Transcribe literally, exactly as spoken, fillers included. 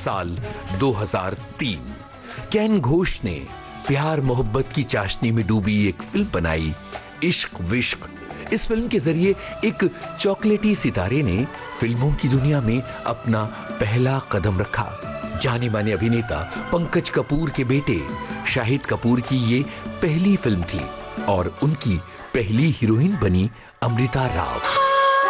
साल दो हज़ार तीन केन घोष ने प्यार मोहब्बत की चाशनी में डूबी एक फिल्म बनाई, इश्क विश्क। इस फिल्म के जरिए एक चॉकलेटी सितारे ने फिल्मों की दुनिया में अपना पहला कदम रखा। जाने माने अभिनेता पंकज कपूर के बेटे शाहिद कपूर की ये पहली फिल्म थी और उनकी पहली हीरोइन बनी अमृता राव।